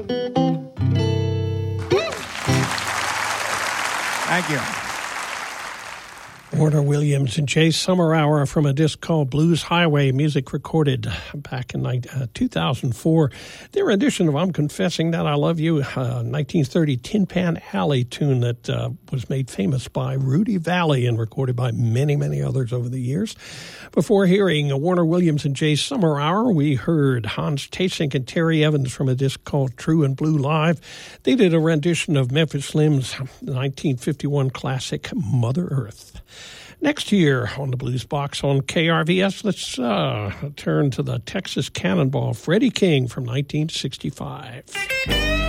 Thank you. Warner Williams and Jay Summerhour from a disc called Blues Highway, music recorded back in 2004. Their edition of I'm Confessing That I Love You, 1930 Tin Pan Alley tune that was made famous by Rudy Valley and recorded by many, many others over the years. Before hearing Warner Williams and Jay Summerhour, we heard Hans Tasink and Terry Evans from a disc called True and Blue Live. They did a rendition of Memphis Slim's 1951 classic Mother Earth. Next year on the Blues Box on KRVS, let's turn to the Texas Cannonball, Freddie King from 1965.